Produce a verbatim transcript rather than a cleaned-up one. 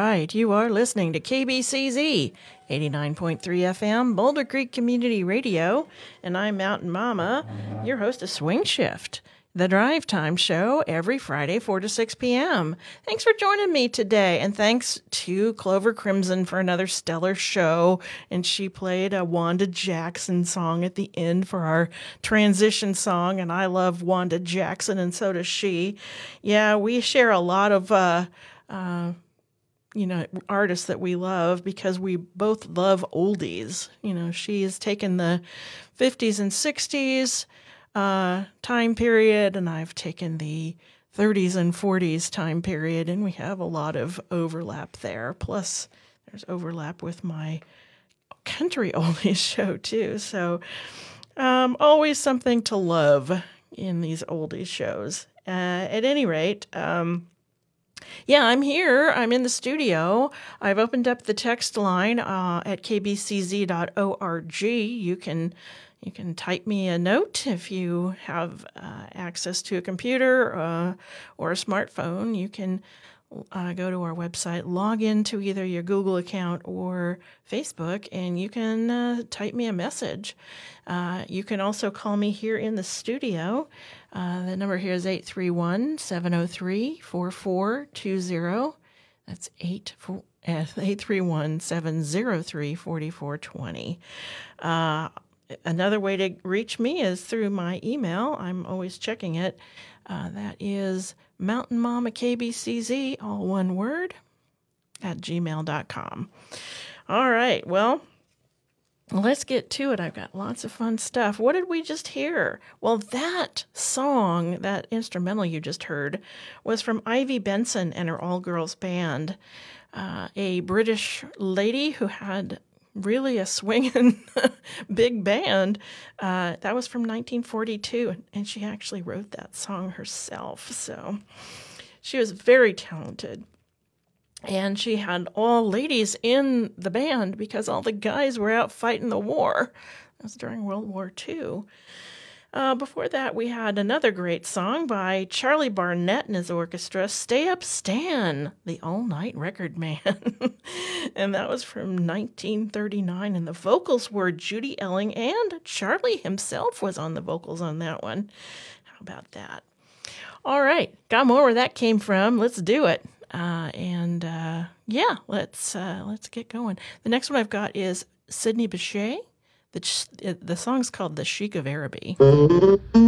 right, you are listening to K B C Z eighty-nine point three F M, Boulder Creek Community Radio, and I'm Mountain Mama, your host of Swing Shift, the drive time show every Friday, four to six p.m. Thanks for joining me today, and thanks to Clover Crimson for another stellar show, and she played a Wanda Jackson song at the end for our transition song, and I love Wanda Jackson, and so does she. Yeah, we share a lot of, uh, uh, you know, artists that we love because we both love oldies. You know, she has taken the fifties and sixties uh, time period, and I've taken the thirties and forties time period, and we have a lot of overlap there. Plus, there's overlap with my country oldies show, too. So, um, always something to love in these oldies shows. Uh, at any rate, um, yeah, I'm here. I'm in the studio. I've opened up the text line uh, at k b c z dot org. You can you can type me a note if you have uh, access to a computer uh, or a smartphone. You can uh, go to our website, log into either your Google account or Facebook, and you can uh, type me a message. Uh, you can also call me here in the studio. Uh, the number here is eight three one, seven oh three, four four two zero. That's eight three one, seven oh three, four four two zero. Uh, another way to reach me is through my email. I'm always checking it. Uh, that is Mountain Mama K B C Z, all one word, at gmail dot com. All right, well, let's get to it. I've got lots of fun stuff. What did we just hear? Well, that song, that instrumental you just heard, was from Ivy Benson and her all-girls band, uh, a British lady who had really a swinging big band. Uh, that was from nineteen forty-two, and she actually wrote that song herself. So she was very talented. And she had all ladies in the band because all the guys were out fighting the war. That was during World War Two. Uh, before that, we had another great song by Charlie Barnett and his orchestra, Stay Up Stan, the all-night record man. And that was from nineteen thirty-nine. And the vocals were Judy Elling, and Charlie himself was on the vocals on that one. How about that? All right, got more where that came from. Let's do it. Uh, and uh, yeah, let's uh, let's get going. The next one I've got is Sidney Bechet. The the song's called "The Chic of Araby."